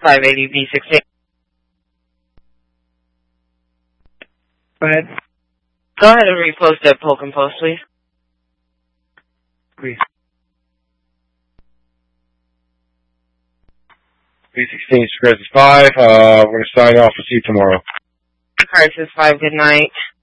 580B68. Go ahead. Go ahead and repost at Polk and Post, please. Please. 316 Crisis 5. We're going to sign off. We'll see you tomorrow. Crisis 5, good night.